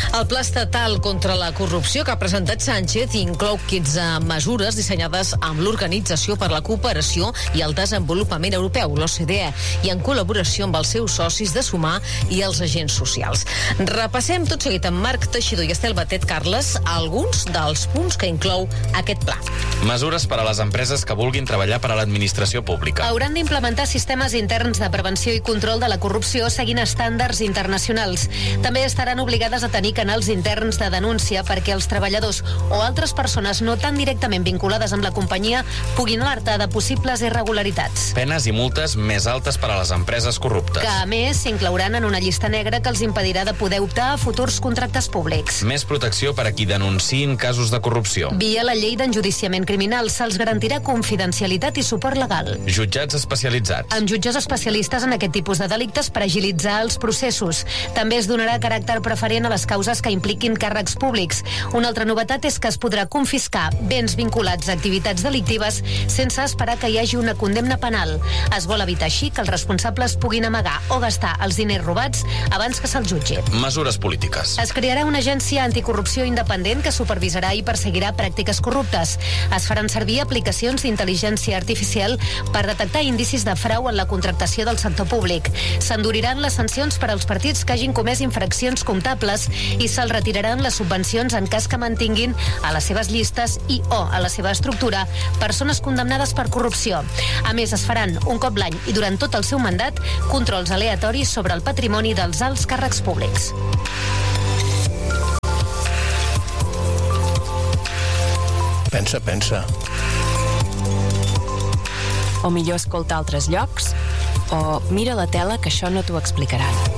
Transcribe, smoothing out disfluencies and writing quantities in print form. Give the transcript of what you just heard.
El pla estatal contra la corrupció que ha presentat Sánchez inclou 15 mesures dissenyades amb l'Organització per la Cooperació i el Desenvolupament Europeu, l'OCDE, i en col·laboració amb els seus socis de Sumar i els agents socials. Repassem tot seguit amb Marc Teixidor i Estel Batet Carles alguns dels punts que inclou aquest pla. Mesures per a les empreses que vulguin treballar per a l'administració pública. Hauran d'implementar sistemes interns de prevenció i control de la corrupció seguint estàndards internacionals. També estaran obligades a tenir canals interns de denúncia perquè els treballadors o altres persones no tan directament vinculades amb la companyia puguin alertar de possibles irregularitats. Penes i multes més altes per a les empreses corruptes. Que, a més, s'inclouran en una llista negra que els impedirà de poder optar a futurs contractes públics. Més protecció per a qui denunciïn casos de corrupció. Via la llei d'enjudiciament criminal se'ls garantirà confidencialitat i suport legal. Jutjats especialitzats. Amb jutges especialistes en aquest tipus de delictes per agilitzar els processos. També es donarà caràcter preferent a les causes que impliquin càrrecs públics. Una altra novetat és que es podrà confiscar béns vinculats a activitats delictives sense esperar que hi hagi una condemna penal. Es vol evitar així que els responsables puguin amagar o gastar els diners robats abans que se'ls jutgi. Mesures polítiques. Es crearà una agència anticorrupció independent que supervisarà i perseguirà pràctiques corruptes. Es faran servir aplicacions d'intel·ligència artificial per detectar indicis de frau en la contractació del sector públic. S'enduriran les sancions per als partits que hagin comès infraccions comptables i se'ls retiraran les subvencions en cas que mantinguin a les seves llistes i o a la seva estructura persones condemnades per corrupció. A més, es faran un cop l'any i durant tot el seu mandat controls aleatoris sobre el patrimoni dels alts càrrecs públics. Pensa. O millor escoltar altres llocs, o mira la tela que això no t'ho explicaran.